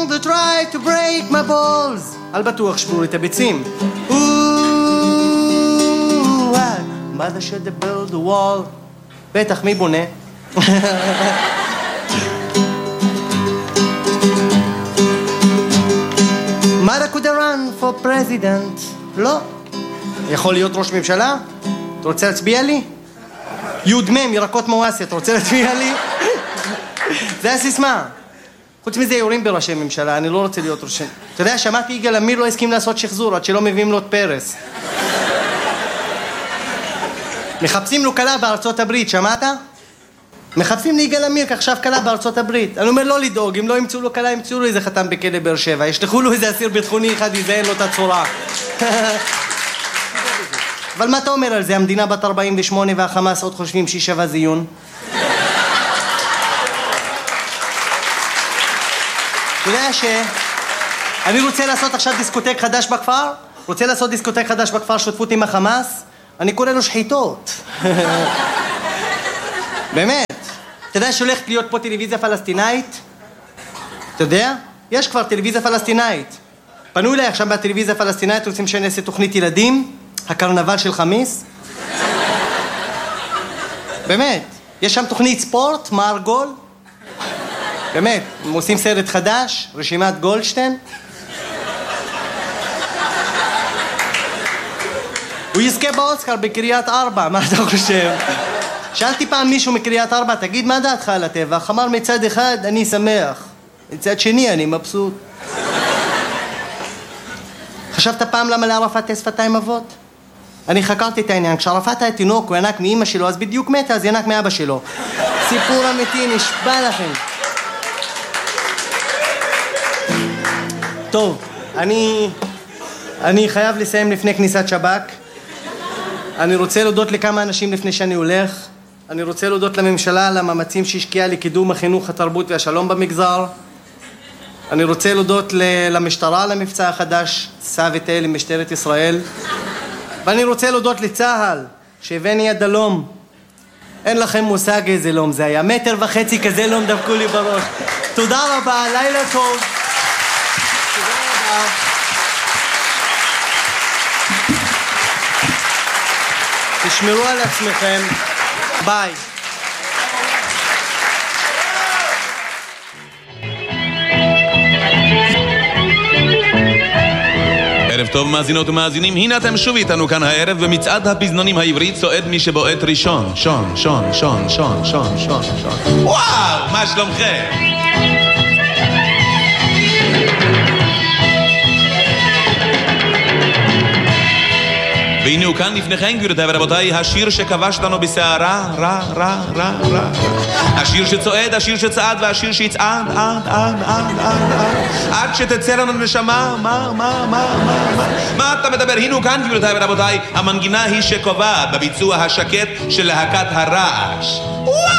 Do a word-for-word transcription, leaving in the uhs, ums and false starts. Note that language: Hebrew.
They try to break my balls. על בטוח שברו את הביצים. Ooh, mother should have built a wall. בטח, מי בונה? mother could have run for president. לא. יכול להיות ראש ממשלה? אתה רוצה להצביע לי? יוד מם, ירקות מואסיה, אתה רוצה להצביע לי? זה הסיסמה. חוץ מזה יורים בראשי ממשלה, אני לא רוצה להיות ראשי. אתה יודע, שמעתי יגאל עמיר לא הסכים לעשות שחזור עד שלא מביאים לו את פרס. מחפשים לו קלה בארצות הברית, שמעת? מחפשים ליגאל עמיר כעכשיו קלה בארצות הברית. אני אומר לא לדאוג, אם לא ימצאו לו קלה, ימצאו לו איזה חתם בכלא באר שבע. ישלחו לו איזה אסיר ביטחוני אחד, יזיין לו את הצורה. אבל מה אתה אומר על זה? המדינה בת ארבעים ושמונה והחמאס עוד חושבים שהיא שווה זיון? אתה יודע ש... אני רוצה לעשות עכשיו דיסקוטק חדש בכפר? רוצה לעשות דיסקוטק חדש בכפר שותפות עם החמאס? אני קורא לו שחיתות. באמת. אתה יודע שהולכת להיות פה טלוויזיה פלסטינאית? אתה יודע? יש כבר טלוויזיה פלסטינאית. פנו אליי עכשיו בטלוויזיה הפלסטינאית, רוצים שאני אעשה תוכנית ילדים? הקרנבל של חמיס? באמת. יש שם תוכנית ספורט, מער גול? באמת, הם עושים סרט חדש, רשימת גולדשטיין. הוא יזכה באוסקר בקריית ארבע, מה אתה חושב? שאלתי פעם מישהו מקריית ארבע, תגיד מה דעתך על הטבח? אמר מצד אחד אני שמח, מצד שני אני מבסוט. חשבת פעם למה לערפאת יש שפתיים אבות? אני חקרתי את העניין, כשערפאת היה תינוק הוא ינק מאמא שלו, אז בדיוק מתה, אז ינק מאבא שלו. סיפור אמיתי, נשבע לכם. טוב, אני, אני חייב לסיים לפני כניסת שב"כ. אני רוצה להודות לכמה אנשים לפני שאני הולך. אני רוצה להודות לממשלה על המאמצים שהשקיעה לקידום החינוך, התרבות והשלום במגזר. אני רוצה להודות למשטרה על המבצע החדש, סע ותל עם משטרת ישראל. ואני רוצה להודות לצהל, שהבאני עד הלום. אין לכם מושג איזה לום זה היה. מטר וחצי כזה לום דפקו לי בראש. תודה רבה, לילה טוב. תשמרו על עצמכם. ביי. ערב טוב מאזינות ומאזינים, הנה אתם שוב איתנו כאן הערב במצעד הפזנונים העברית צועד מי שבועט ראשון. שון, שון, שון, שון, שון, שון, שון. וואו, מה שלומכם? והנה הוא כאן לפניכם גבירותיי ורבותיי, השיר שכבש לנו בסערה, רע, רע, רע, רע. השיר שצועד, השיר שצעד והשיר שיצעד, עד, עד, עד, עד, עד. עד שתצא לנו נשמה, מה, מה, מה, מה, מה. מה אתה מדבר? הנה הוא כאן גבירותיי ורבותיי, המנגינה היא שקובעת בביצוע השקט של להקת הרעש.